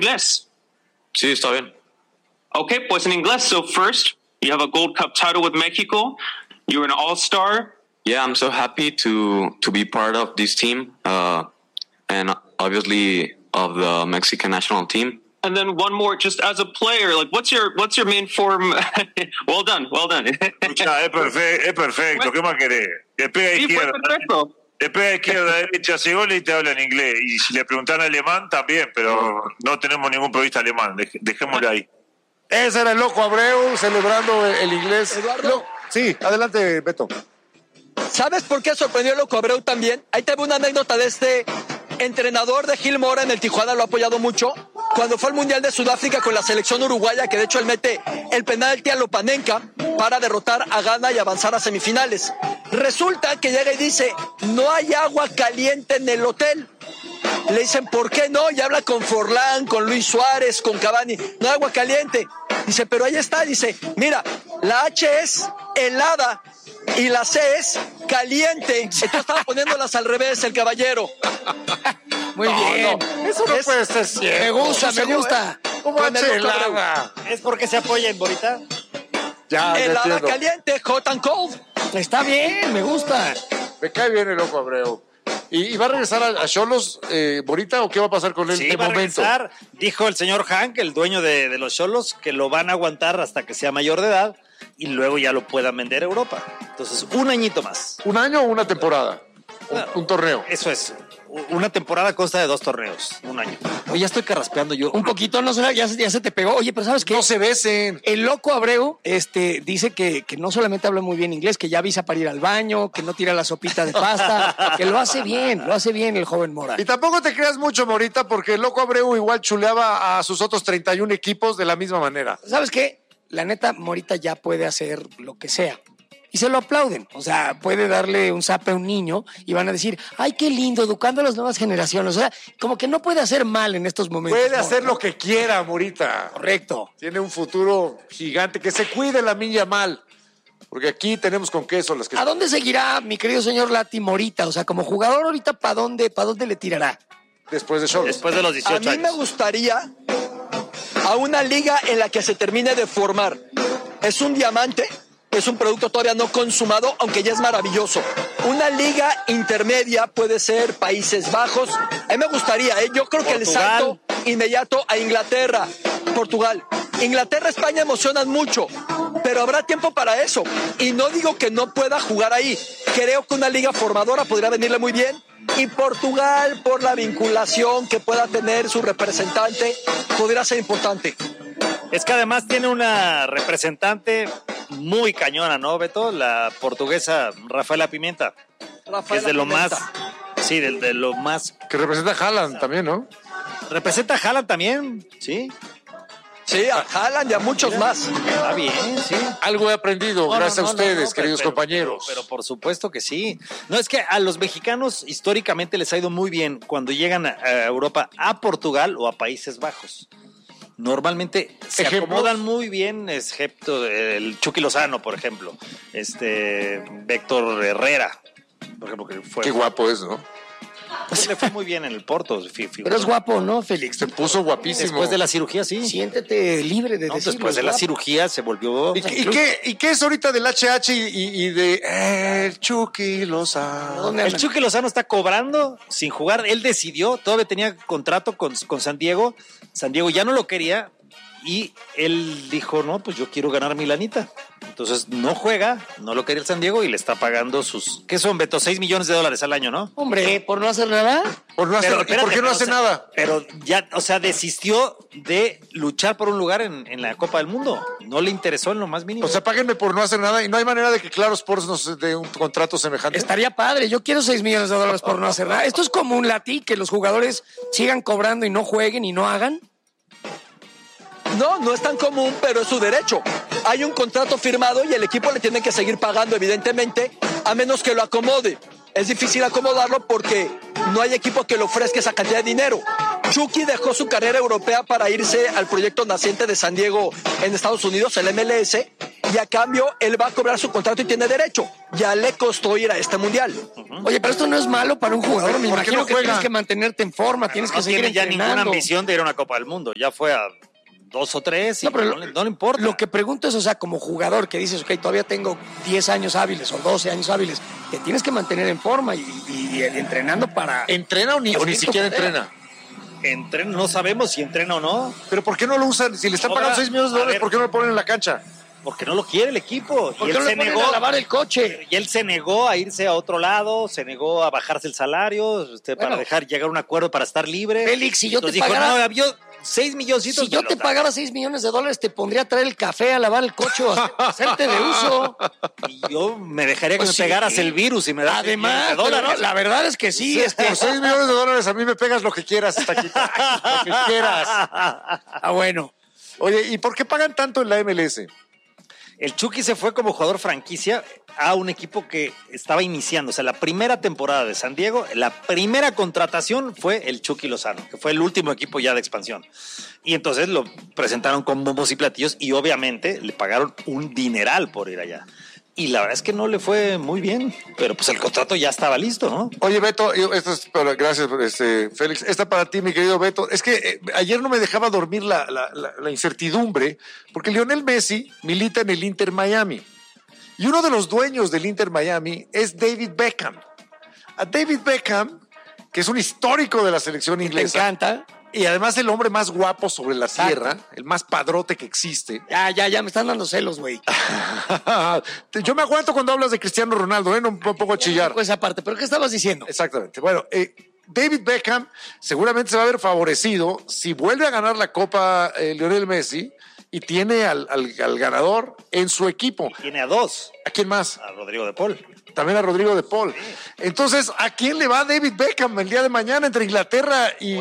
inglés? Sí, está bien. Okay, pues en inglés. So first, you have a Gold Cup title with Mexico. You're an all-star. Yeah, I'm so happy to be part of this team, and obviously of the Mexican national team. And then one more, just as a player, like what's your main form? Well done. Escucha, es perfecto. ¿Qué más querés? Le pega Sí, fue izquierda. perfecto. Le pega izquierda, derecha, hace gol y te habla en inglés. Y si le preguntan alemán, también, pero no tenemos ningún periodista alemán. Dejémosle ahí. Ese era el Loco Abreu celebrando el inglés. Eduardo. Sí, adelante, Beto. ¿Sabes por qué sorprendió a Loco Abreu también? Ahí te veo una anécdota de este entrenador de Gil Mora en el Tijuana, lo ha apoyado mucho. Cuando fue al Mundial de Sudáfrica con la selección uruguaya, que de hecho él mete el penalti a Lopanenka para derrotar a Ghana y avanzar a semifinales. Resulta que llega y dice, no hay agua caliente en el hotel. Le dicen, ¿por qué no? Y habla con Forlán, con Luis Suárez, con Cavani. No hay agua caliente. Dice, pero ahí está. Dice, mira, la H es helada y la C es caliente. Entonces estaba poniéndolas al revés el caballero. Muy bien. Eso no puede ser cierto. Me gusta. ¿Cómo H helada? ¿Es porque se apoya en Borita? Ya Helada entiendo. caliente, hot and cold. Está bien, me gusta. Me cae bien el Loco Abreu. ¿Y va a regresar a Xolos, Borita, o qué va a pasar con él Sí, de va a momento? regresar. Dijo el señor Hank, el dueño de los Xolos, que lo van a aguantar hasta que sea mayor de edad y luego ya lo puedan vender a Europa. Entonces, un añito más. ¿Un año o una temporada? Un torneo. Eso es. Una temporada consta de 2 torneos, un año. Oye, ya estoy carraspeando yo. Un poquito, no sé, ya se te pegó. Oye, pero ¿sabes qué? No se besen. El Loco Abreu dice que no solamente habla muy bien inglés, que ya avisa para ir al baño, que no tira la sopita de pasta, que lo hace bien el joven Mora. Y tampoco te creas mucho, Morita, porque el Loco Abreu igual chuleaba a sus otros 31 equipos de la misma manera. ¿Sabes qué? La neta, Morita ya puede hacer lo que sea. Y se lo aplauden. O sea, puede darle un zape a un niño y van a decir, ay, qué lindo, educando a las nuevas generaciones. O sea, como que no puede hacer mal en estos momentos. Puede hacer lo que quiera, Morita. Correcto. Tiene un futuro gigante. Que se cuide la Minya mal. Porque aquí tenemos con queso las que... ¿A dónde seguirá, mi querido señor Lati, Morita? O sea, como jugador ahorita, ¿para dónde le tirará? Después de Xolos. Después de los 18 A mí años. me gustaría a una liga en la que se termine de formar. Es un diamante, es un producto todavía no consumado, aunque ya es maravilloso. Una liga intermedia puede ser Países Bajos. A mí me gustaría, yo creo que el salto inmediato a Inglaterra, Portugal. Inglaterra, España emocionan mucho, pero habrá tiempo para eso. Y no digo que no pueda jugar ahí. Creo que una liga formadora podría venirle muy bien. Y Portugal, por la vinculación que pueda tener su representante, podría ser importante. Es que además tiene una representante muy cañona, ¿no, Beto? La portuguesa Rafaela Pimenta. Que es de lo más... Sí, de lo más... Que representa a Haaland también, ¿no? Representa a Haaland también, ¿sí? Sí, a Haaland y a muchos más. Está bien, sí. Algo he aprendido gracias a ustedes, queridos pero, compañeros. Pero por supuesto que sí. No, es que a los mexicanos históricamente les ha ido muy bien cuando llegan a Europa, a Portugal o a Países Bajos. Normalmente se acomodan muy bien, excepto el Chucky Lozano, por ejemplo. Héctor Herrera, por ejemplo, que fue... Qué guapo es, ¿no? Pues le fue muy bien en el Porto. Pero es guapo, ¿no, Félix? Se puso guapísimo. Después de la cirugía, sí. Siéntete libre de decirlo. Después de la cirugía se volvió... ¿Y qué es ahorita del HH y de el Chucky Lozano? El Chucky Lozano está cobrando sin jugar. Él decidió, todavía tenía contrato con San Diego. San Diego ya no lo quería y él dijo, no, pues yo quiero ganar mi lanita. Entonces no juega, no lo quería el San Diego y le está pagando sus... ¿Qué son, Beto? $6 millones al año, ¿no? Hombre, ¿por no hacer nada? ¿Por qué no hace nada? Pero ya, o sea, desistió de luchar por un lugar en la Copa del Mundo. No le interesó en lo más mínimo. O sea, páguenme por no hacer nada y no hay manera de que Claro Sports nos dé un contrato semejante. Estaría padre, yo quiero $6 millones por no hacer nada. Esto es como un latí, que los jugadores sigan cobrando y no jueguen y no hagan. No es tan común, pero es su derecho. Hay un contrato firmado y el equipo le tiene que seguir pagando, evidentemente, a menos que lo acomode. Es difícil acomodarlo porque no hay equipo que le ofrezca esa cantidad de dinero. Chucky dejó su carrera europea para irse al proyecto naciente de San Diego en Estados Unidos, el MLS, y a cambio él va a cobrar su contrato y tiene derecho. Ya le costó ir a este mundial. Oye, pero esto no es malo para un jugador. Me ¿Por qué imagino no que juega? tienes que mantenerte en forma, tienes que No seguir tiene ya entrenando. ninguna ambición de ir a una Copa del Mundo. Ya fue a 2 o 3 y No, pero no le importa. Lo que pregunto es, o sea, como jugador que dices, ok, todavía tengo 10 años hábiles o 12 años hábiles, te tienes que mantener en forma y entrenando para... ¿Entrena o ni siquiera entrena? No sabemos si entrena o no, ¿Pero por qué no lo usan? Si le están Ahora, pagando $6 millones, a ver. ¿por qué no lo ponen en la cancha? porque no lo quiere el equipo. ¿Por Y qué él no se le ponen negó a lavar el coche? Y él se negó a irse a otro lado, se negó a bajarse el salario, para Bueno. dejar llegar a un acuerdo para estar libre. Félix, si yo te Entonces dijo, pagara- no, había 6 milloncitos. Si yo te pagara $6 millones, te pondría a traer el café, a lavar el coche o a hacerte de uso. Y yo me dejaría que Pues me sí. pegaras el virus y me das Además, $6 millones de pero no, la verdad es que sí. Por $6 millones a mí me pegas lo que quieras, Taquito. Lo que quieras. Ah, bueno. Oye, ¿y por qué pagan tanto en la MLS? El Chucky se fue como jugador franquicia a un equipo que estaba iniciando. O sea, la primera temporada de San Diego, la primera contratación fue el Chucky Lozano, que fue el último equipo ya de expansión. Y entonces lo presentaron con bombos y platillos y obviamente le pagaron un dineral por ir allá. Y la verdad es que no le fue muy bien, pero pues el contrato ya estaba listo, ¿no? Oye, Beto, gracias, Félix. Esta para ti, mi querido Beto. Es que ayer no me dejaba dormir la incertidumbre, porque Lionel Messi milita en el Inter Miami. Y uno de los dueños del Inter Miami es David Beckham. A David Beckham, que es un histórico de la selección Me inglesa. encanta. Y además el hombre más guapo sobre la tierra, el más padrote que existe. Ya, me están dando celos, güey. Yo me aguanto cuando hablas de Cristiano Ronaldo, no me pongo a chillar. Pues aparte, ¿pero qué estabas diciendo? Exactamente. Bueno, David Beckham seguramente se va a ver favorecido si vuelve a ganar la Copa Lionel Messi y tiene al ganador en su equipo. Tiene a 2, ¿A quién más? a Rodrigo de Paul. También a Rodrigo de Paul. Entonces, ¿a quién le va David Beckham el día de mañana entre Inglaterra y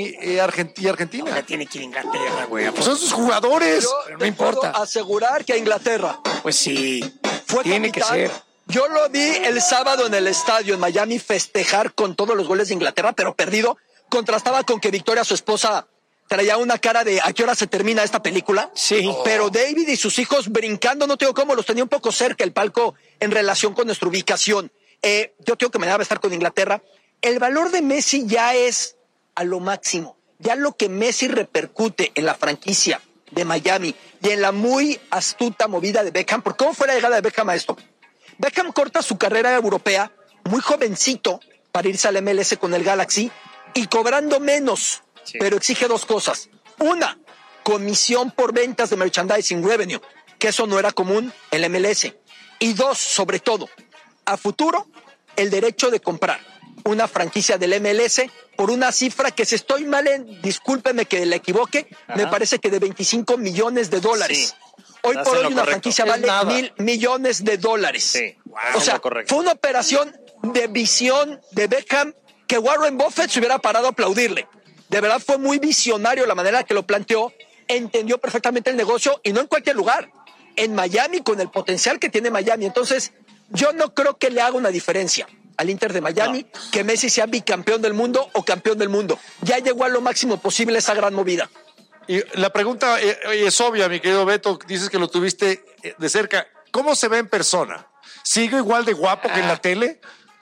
Argentina? Ya tiene que ir a Inglaterra, güey. Pues son sus jugadores. Pero no importa. Puedo asegurar que a Inglaterra Pues sí, fue tiene que capitán. ser. Yo lo vi el sábado en el estadio en Miami festejar con todos los goles de Inglaterra, pero perdido. Contrastaba con que Victoria, su esposa, traía una cara de ¿a qué hora se termina esta película? Sí. Pero David y sus hijos brincando, no tengo cómo, los tenía un poco cerca el palco en relación con nuestra ubicación. Yo tengo que mañana va a estar con Inglaterra. El valor de Messi ya es a lo máximo. Ya lo que Messi repercute en la franquicia de Miami y en la muy astuta movida de Beckham. ¿Por cómo fue la llegada de Beckham a esto? Beckham corta su carrera europea muy jovencito para irse al MLS con el Galaxy y cobrando menos, Sí. pero exige 2 cosas. Una, comisión por ventas de merchandising revenue, que eso no era común en la MLS. Y 2, sobre todo, a futuro, el derecho de comprar una franquicia del MLS por una cifra que, si estoy mal, discúlpeme que le equivoque, me parece que de $25 millones. Sí. Hoy Estás por en hoy lo una correcto. franquicia Es vale nada. $1,000 millones. Sí, O es sea, lo correcto. fue una operación de visión de Beckham que Warren Buffett se hubiera parado a aplaudirle. De verdad fue muy visionario la manera que lo planteó, entendió perfectamente el negocio y no en cualquier lugar, en Miami, con el potencial que tiene Miami. Entonces, yo no creo que le haga una diferencia al Inter de Miami que Messi sea bicampeón del mundo o campeón del mundo. Ya llegó a lo máximo posible esa gran movida. Y la pregunta es obvia, mi querido Beto, dices que lo tuviste de cerca. ¿Cómo se ve en persona? ¿Sigue igual de guapo que en la tele?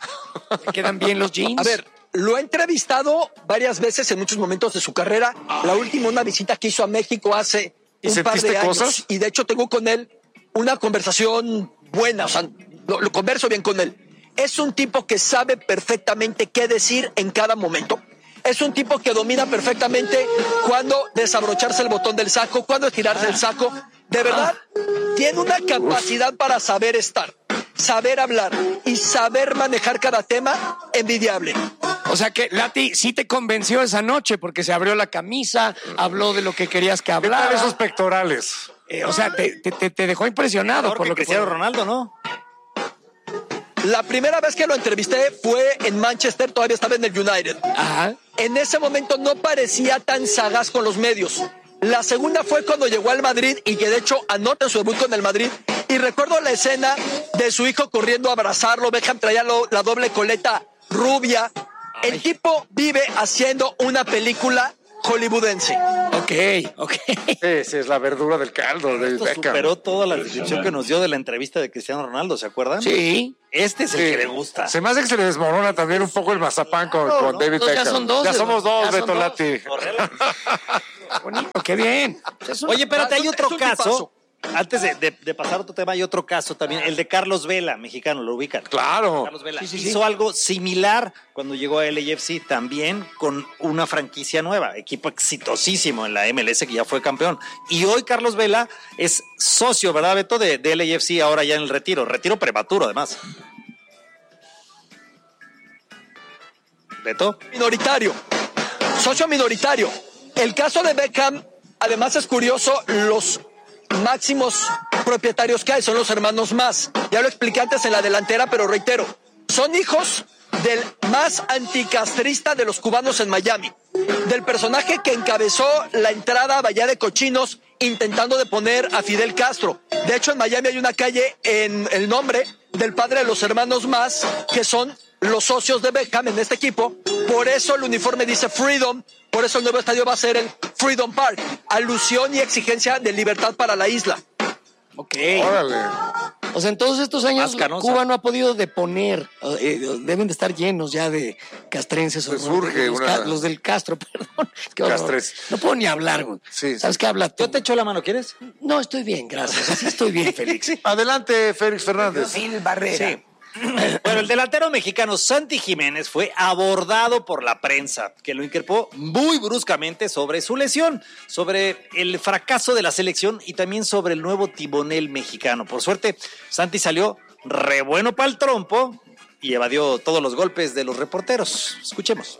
¿Le quedan bien los jeans? A ver, lo he entrevistado varias veces en muchos momentos de su carrera. La última, una visita que hizo a México hace ¿Y un par de sentiste años. cosas? Y de hecho tengo con él una conversación buena, o sea, lo converso bien con él. Es un tipo que sabe perfectamente qué decir en cada momento. Es un tipo que domina perfectamente cuándo desabrocharse el botón del saco, cuándo estirarse el saco. De verdad, tiene una capacidad para saber estar, saber hablar y saber manejar cada tema envidiable. O sea que Lati sí te convenció esa noche porque se abrió la camisa, habló de lo que querías que ¿Qué tal hablara. esos pectorales? O sea, te dejó impresionado Mejor por que lo que Cristiano fue. Ronaldo, ¿no? La primera vez que lo entrevisté fue en Manchester, todavía estaba en el United. Ajá. En ese momento no parecía tan sagaz con los medios. La segunda fue cuando llegó al Madrid y que de hecho anota su debut con el Madrid. Y recuerdo la escena de su hijo corriendo a abrazarlo. Beckham traía la doble coleta rubia. El tipo vive haciendo una película hollywoodense. Ok. Esa es la verdura del caldo de Esto Beckham. superó toda la descripción que nos dio de la entrevista de Cristiano Ronaldo, ¿se acuerdan? Sí. Este es el que le gusta. Se me hace que se le desmorona también un poco el mazapán con David Entonces Beckham. ya son dos, Ya somos dos, ya son Beto dos. Lati. Bonito, qué bien. Oye, espérate, hay otro es un caso. tipazo. Antes de pasar a otro tema, hay otro caso también, el de Carlos Vela, mexicano, ¿lo ubican? Claro. Carlos Vela Sí. hizo algo similar cuando llegó a LAFC, también con una franquicia nueva, equipo exitosísimo en la MLS que ya fue campeón. Y hoy Carlos Vela es socio, ¿verdad, Beto? De LAFC ahora ya en el retiro prematuro además. Beto. Minoritario. Socio minoritario. El caso de Beckham, además es curioso, los máximos propietarios que hay son los hermanos Mas. Ya lo expliqué antes en la delantera, pero reitero, son hijos del más anticastrista de los cubanos en Miami, del personaje que encabezó la entrada a Bahía de Cochinos intentando deponer a Fidel Castro. De hecho, en Miami hay una calle en el nombre del padre de los hermanos Mas, que son los socios de Beckham en este equipo. Por eso el uniforme dice Freedom, por eso el nuevo estadio va a ser el Freedom Park, alusión y exigencia de libertad para la isla. Ok. Órale. O sea, en todos estos años Más canosa. Cuba no ha podido deponer, deben de estar llenos ya de castrenses. Pues o surge los, una- los del Castro, perdón. Qué horror. Castres. No puedo ni hablar, güey. Sí, ¿Sabes qué habla tú? Yo te echo la mano, ¿quieres? No, estoy bien, gracias. Así estoy bien, Félix. Adelante, Félix Fernández. Phil Barrera. Sí. Bueno, el delantero mexicano Santi Jiménez fue abordado por la prensa, que lo increpó muy bruscamente sobre su lesión, sobre el fracaso de la selección y también sobre el nuevo timonel mexicano. Por suerte, Santi salió re bueno para el trompo y evadió todos los golpes de los reporteros. Escuchemos.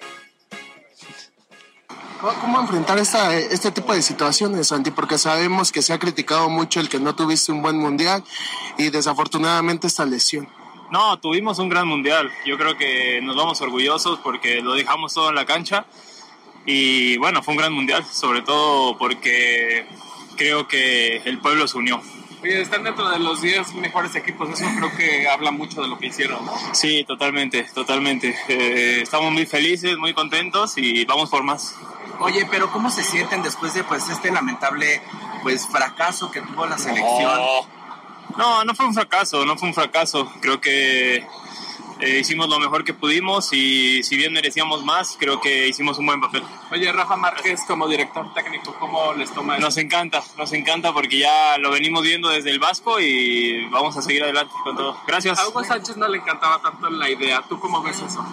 ¿Cómo enfrentar este tipo de situaciones, Santi? Porque sabemos que se ha criticado mucho el que no tuviste un buen mundial y desafortunadamente esta lesión. No, tuvimos un gran mundial. Yo creo que nos vamos orgullosos porque lo dejamos todo en la cancha. Y bueno, fue un gran mundial, sobre todo porque creo que el pueblo se unió. Oye, están dentro de los 10 mejores equipos, eso creo que habla mucho de lo que hicieron, ¿no? Sí, totalmente. Estamos muy felices, muy contentos y vamos por más. Oye, pero ¿cómo se sienten después de este lamentable fracaso que tuvo la selección? No fue un fracaso. Creo que hicimos lo mejor que pudimos y si bien merecíamos más, creo que hicimos un buen papel. Oye, Rafa Márquez como director técnico, ¿cómo les toma eso? Nos encanta porque ya lo venimos viendo desde el Vasco y vamos a seguir adelante con todo. Gracias. A Hugo Sánchez no le encantaba tanto la idea, ¿tú cómo ves eso?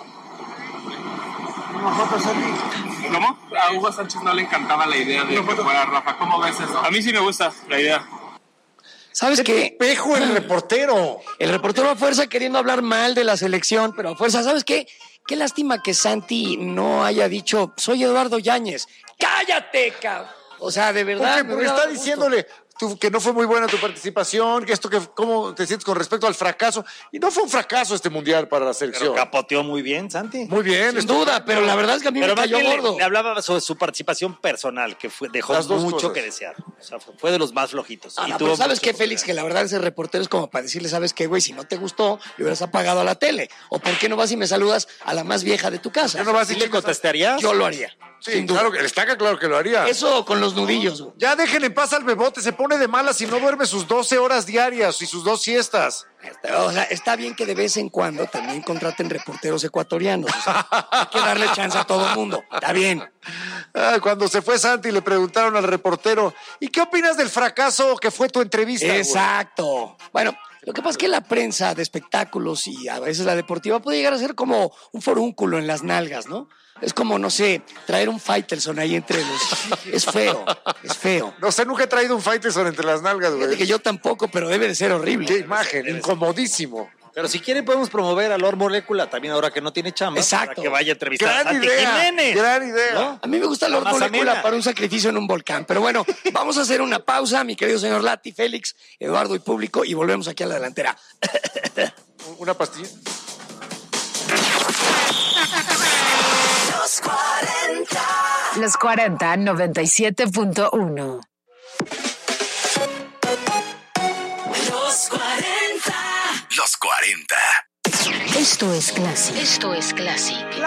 ¿Cómo? A Hugo Sánchez no le encantaba la idea de que fuera Rafa, ¿cómo ves eso? A mí sí me gusta la idea. ¿Sabes qué? Espejo el reportero. El reportero a fuerza queriendo hablar mal de la selección, pero a fuerza, ¿sabes qué? Qué lástima que Santi no haya dicho, soy Eduardo Yáñez. ¡Cállate, cabrón! O sea, de verdad. Porque está diciéndole que no fue muy buena tu participación, que cómo te sientes con respecto al fracaso. Y no fue un fracaso este mundial para la Pero selección. capoteó muy bien, Santi. Muy bien. Sin duda, pero la verdad es que a mí me Pero más cayó bien gordo. le hablaba sobre su participación personal, que dejó Las dos mucho cosas. que desear. O sea, fue de los más flojitos. Ah, Y no, tuvo pero ¿sabes mucho qué, Félix? Que la verdad ese reportero es como para decirle, ¿sabes qué, güey? Si no te gustó, le hubieras apagado a la tele. ¿O por qué no vas y me saludas a la más vieja de tu casa? ¿Qué no vas y ¿Sí le contestarías? Yo lo haría. Sí, sin duda. claro, que está claro que lo haría. Eso con los nudillos, güey. Ya dejen en paz al bebote, se pone de malas y no duerme sus 12 horas diarias y sus 2 siestas. O sea, está bien que de vez en cuando también contraten reporteros ecuatorianos. O sea, hay que darle chance a todo el mundo. Está bien. Cuando se fue Santi le preguntaron al reportero, ¿y qué opinas del fracaso que fue tu entrevista? güey?" Exacto. Bueno, lo que pasa es que la prensa de espectáculos y a veces la deportiva puede llegar a ser como un forúnculo en las nalgas, ¿no? Es como, no sé, traer un Faitelson ahí entre los... Es feo, es feo. No sé, nunca he traído un Faitelson entre las nalgas, Fíjate güey. que yo tampoco, pero debe de ser horrible. Qué imagen, incomodísimo. Pero si quieren podemos promover a Lord Molécula también ahora que no tiene chamba. Exacto. Para que vaya a entrevistar a Gran Santi idea, Jiménez. gran idea. ¿No? A mí me gusta la Más molécula amena. para un sacrificio en un volcán. Pero bueno, vamos a hacer una pausa, mi querido señor Lati, Félix, Eduardo y público, y volvemos aquí a la delantera. Una pastilla. Los 40 97.1. Los 40. Esto es Classic.